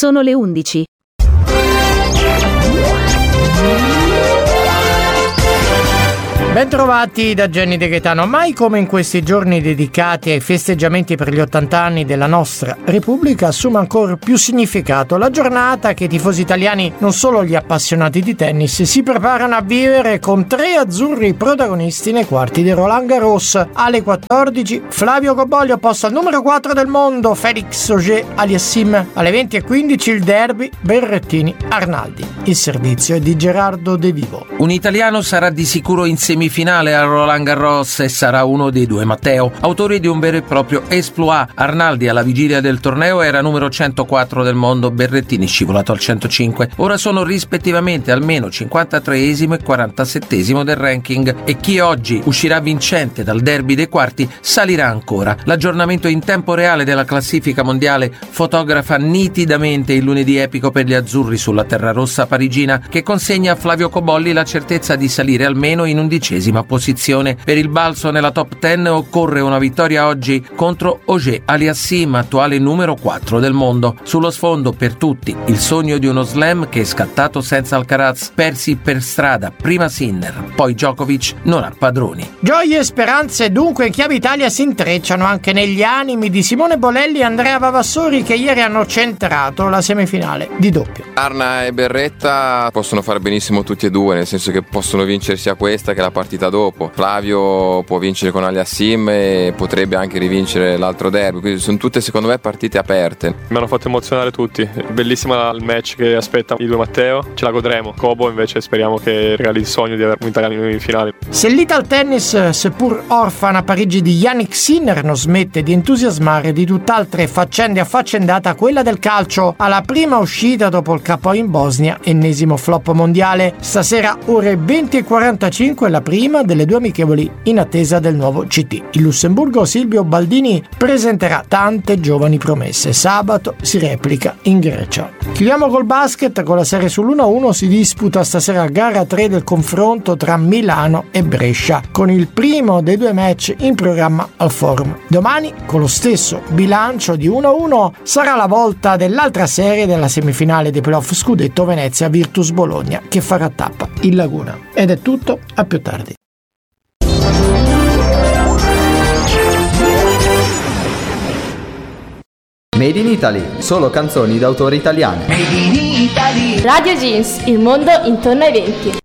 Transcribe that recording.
Sono le 11. Bentrovati da Gianni De Gaetano. Mai come in questi giorni dedicati ai festeggiamenti per gli 80 anni della nostra Repubblica assume ancora più significato la giornata che i tifosi italiani, non solo gli appassionati di tennis, si preparano a vivere con 3 azzurri protagonisti nei quarti di Roland Garros. Alle 14 Flavio Cobolli posta al numero 4 del mondo Félix Auger-Aliassime. Alle 20:15 il derby Berrettini-Arnaldi. Il servizio è di Gerardo De Vivo. Un italiano sarà di sicuro in semifinale a Roland Garros e sarà uno dei due Matteo, autori di un vero e proprio exploit. Arnaldi alla vigilia del torneo era numero 104 del mondo, Berrettini scivolato al 105. Ora sono rispettivamente almeno 53esimo e 47esimo del ranking e chi oggi uscirà vincente dal derby dei quarti salirà ancora. L'aggiornamento in tempo reale della classifica mondiale fotografa nitidamente il lunedì epico per gli azzurri sulla terra rossa parigina, che consegna a Flavio Cobolli la certezza di salire almeno in 11ª posizione. Per il balzo nella top 10 occorre una vittoria oggi contro Auger-Aliassime, attuale numero 4 del mondo. Sullo sfondo per tutti il sogno di uno slam che è scattato senza Alcaraz. Persi per strada, prima Sinner, poi Djokovic non ha padroni. Gioie e speranze dunque in chiave Italia si intrecciano anche negli animi di Simone Bolelli e Andrea Vavassori, che ieri hanno centrato la semifinale di doppio. Arna e Berretta possono fare benissimo tutti e due, nel senso che possono vincere sia questa che la partita dopo. Flavio può vincere con Aliassime e potrebbe anche rivincere l'altro derby, quindi sono tutte secondo me partite aperte. Mi hanno fatto emozionare tutti, bellissima il match che aspetta i due Matteo, ce la godremo. Cobo invece speriamo che realizzi il sogno di avere un italiano in finale. Se l'Ital Tennis, seppur orfana a Parigi di Yannick Sinner, non smette di entusiasmare, di tutt'altre faccende affaccendata quella del calcio. Alla prima uscita dopo il KO in Bosnia, ennesimo flop mondiale. Stasera ore 20:45 la prima delle due amichevoli in attesa del nuovo CT. Il Lussemburgo Silvio Baldini presenterà tante giovani promesse. Sabato si replica in Grecia. Chiudiamo col basket. Con la serie sull'1-1 si disputa stasera gara 3 del confronto tra Milano e Brescia, con il primo dei due match in programma al Forum. Domani, con lo stesso bilancio di 1-1, sarà la volta dell'altra serie della semifinale dei playoff scudetto Venezia Virtus Bologna, che farà tappa in Laguna. Ed è tutto, a più tardi. Made in Italy, solo canzoni d'autore italiane. Radio Jeans, il mondo intorno ai 20.